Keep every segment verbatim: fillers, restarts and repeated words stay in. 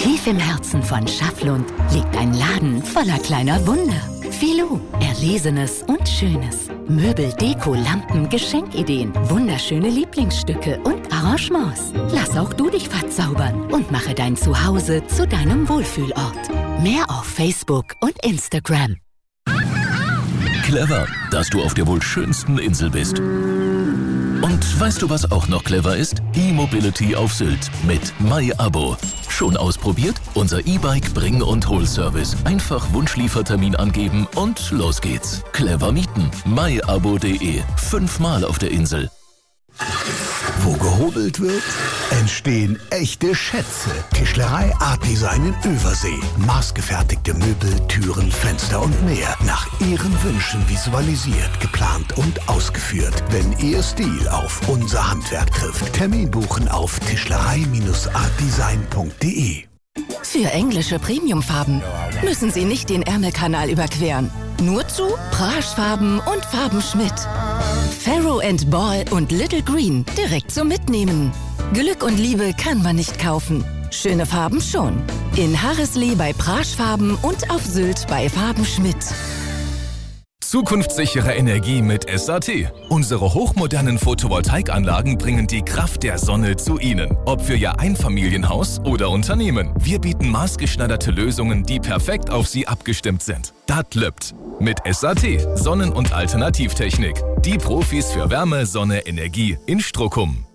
Tief im Herzen von Schafflund liegt ein Laden voller kleiner Wunder. Filou, Erlesenes und Schönes. Möbel, Deko, Lampen, Geschenkideen, wunderschöne Lieblingsstücke und Arrangements. Lass auch du dich verzaubern und mache dein Zuhause zu deinem Wohlfühlort. Mehr auf Facebook und Instagram. Clever, dass du auf der wohl schönsten Insel bist. Und weißt du, was auch noch clever ist? E-Mobility auf Sylt mit MyAbo. Schon ausprobiert? Unser E-Bike Bring- und Hol-Service. Einfach Wunschliefertermin angeben und los geht's. Clever mieten. my abo punkt de. Fünfmal auf der Insel. Wo gehobelt wird, entstehen echte Schätze. Tischlerei Art Design in Übersee. Maßgefertigte Möbel, Türen, Fenster und mehr. Nach Ihren Wünschen visualisiert, geplant und ausgeführt. Wenn Ihr Stil auf unser Handwerk trifft. Termin buchen auf tischlerei art design punkt de. Für englische Premiumfarben müssen Sie nicht den Ärmelkanal überqueren. Nur zu Praschfarben und Farben Schmidt. Farrow and Ball und Little Green direkt zum Mitnehmen. Glück und Liebe kann man nicht kaufen. Schöne Farben schon. In Harreslee bei Praschfarben und auf Sylt bei Farben Schmidt. Zukunftssichere Energie mit S A T. Unsere hochmodernen Photovoltaikanlagen bringen die Kraft der Sonne zu Ihnen. Ob für Ihr Einfamilienhaus oder Unternehmen. Wir bieten maßgeschneiderte Lösungen, die perfekt auf Sie abgestimmt sind. Das löppt. Mit S A T, Sonnen- und Alternativtechnik. Die Profis für Wärme, Sonne, Energie in Strockum.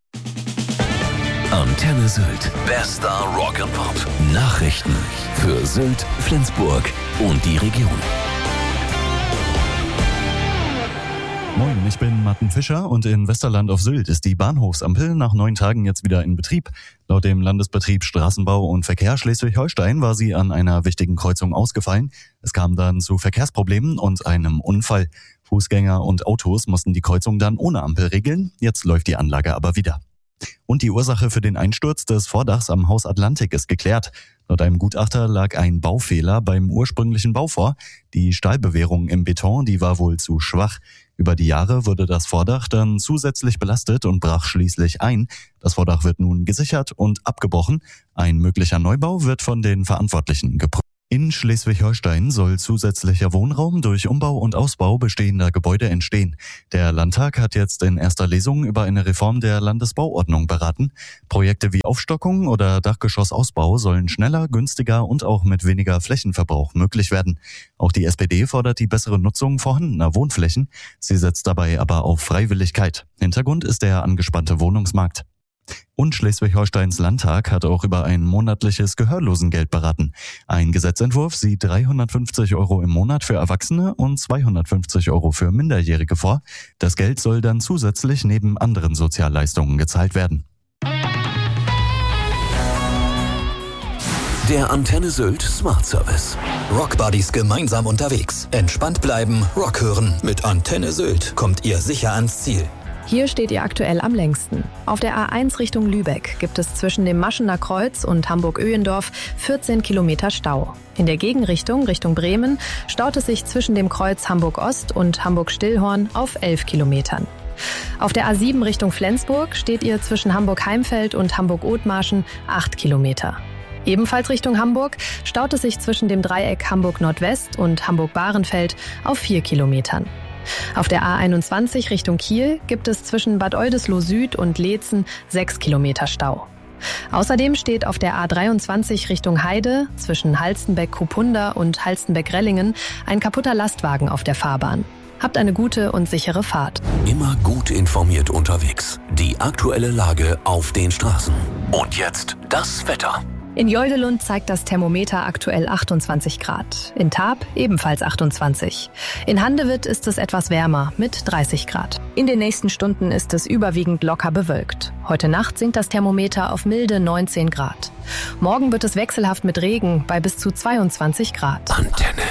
Antenne Sylt. Bester Rock'n'Pop. Nachrichten für Sylt, Flensburg und die Region. Moin, ich bin Martin Fischer und in Westerland auf Sylt ist die Bahnhofsampel nach neun Tagen jetzt wieder in Betrieb. Laut dem Landesbetrieb Straßenbau und Verkehr Schleswig-Holstein war sie an einer wichtigen Kreuzung ausgefallen. Es kam dann zu Verkehrsproblemen und einem Unfall. Fußgänger und Autos mussten die Kreuzung dann ohne Ampel regeln. Jetzt läuft die Anlage aber wieder. Und die Ursache für den Einsturz des Vordachs am Haus Atlantik ist geklärt. Laut einem Gutachter lag ein Baufehler beim ursprünglichen Bau vor. Die Stahlbewehrung im Beton, die war wohl zu schwach. Über die Jahre wurde das Vordach dann zusätzlich belastet und brach schließlich ein. Das Vordach wird nun gesichert und abgebrochen. Ein möglicher Neubau wird von den Verantwortlichen geprüft. In Schleswig-Holstein soll zusätzlicher Wohnraum durch Umbau und Ausbau bestehender Gebäude entstehen. Der Landtag hat jetzt in erster Lesung über eine Reform der Landesbauordnung beraten. Projekte wie Aufstockung oder Dachgeschossausbau sollen schneller, günstiger und auch mit weniger Flächenverbrauch möglich werden. Auch die S P D fordert die bessere Nutzung vorhandener Wohnflächen. Sie setzt dabei aber auf Freiwilligkeit. Hintergrund ist der angespannte Wohnungsmarkt. Und Schleswig-Holsteins Landtag hat auch über ein monatliches Gehörlosengeld beraten. Ein Gesetzentwurf sieht dreihundertfünfzig Euro im Monat für Erwachsene und zweihundertfünfzig Euro für Minderjährige vor. Das Geld soll dann zusätzlich neben anderen Sozialleistungen gezahlt werden. Der Antenne Sylt Smart Service. Rockbuddies gemeinsam unterwegs. Entspannt bleiben, Rock hören. Mit Antenne Sylt kommt ihr sicher ans Ziel. Hier steht ihr aktuell am längsten. Auf der A eins Richtung Lübeck gibt es zwischen dem Maschener Kreuz und Hamburg-Öhendorf vierzehn Kilometer Stau. In der Gegenrichtung, Richtung Bremen, staut es sich zwischen dem Kreuz Hamburg-Ost und Hamburg-Stillhorn auf elf Kilometern. Auf der A sieben Richtung Flensburg steht ihr zwischen Hamburg-Heimfeld und Hamburg-Othmarschen acht Kilometer. Ebenfalls Richtung Hamburg staut es sich zwischen dem Dreieck Hamburg-Nordwest und Hamburg-Bahrenfeld auf vier Kilometern. Auf der A einundzwanzig Richtung Kiel gibt es zwischen Bad Oldesloe Süd und Leetzen sechs Kilometer Stau. Außerdem steht auf der A dreiundzwanzig Richtung Heide zwischen Halstenbeck-Kupunda und Halstenbeck-Rellingen ein kaputter Lastwagen auf der Fahrbahn. Habt eine gute und sichere Fahrt. Immer gut informiert unterwegs. Die aktuelle Lage auf den Straßen. Und jetzt das Wetter. In Joldelund zeigt das Thermometer aktuell achtundzwanzig Grad. In Taab ebenfalls achtundzwanzig. In Handewitt ist es etwas wärmer mit dreißig Grad. In den nächsten Stunden ist es überwiegend locker bewölkt. Heute Nacht sinkt das Thermometer auf milde neunzehn Grad. Morgen wird es wechselhaft mit Regen bei bis zu zweiundzwanzig Grad. Antenne.